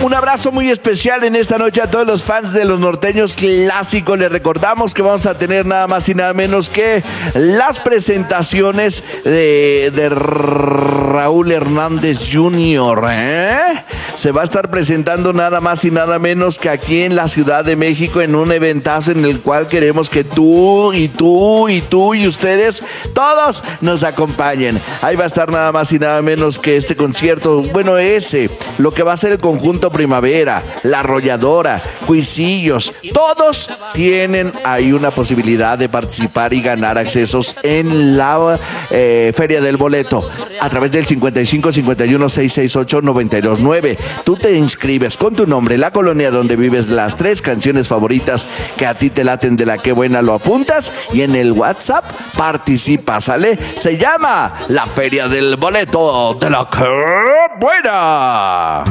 Un abrazo muy especial en esta noche a todos los fans de los norteños clásicos. Les recordamos que vamos a tener nada más y nada menos que las presentaciones de Raúl Hernández Jr. Se va a estar presentando nada más y nada menos que aquí en la Ciudad de México en un eventazo en el cual queremos que tú y ustedes todos nos acompañen. Ahí va a estar nada más y nada menos que este concierto, bueno, lo que va a ser el conjunto Primavera, La Arrolladora, Cuisillos, todos tienen ahí una posibilidad de participar y ganar accesos en la Feria del Boleto a través del 55 51 668 929. Tú te inscribes con tu nombre, la colonia donde vives, las 3 canciones favoritas que a ti te laten, de La Qué Buena, lo apuntas y en el WhatsApp participas, ¿sale? Se llama la Feria del Boleto de La Qué Buena.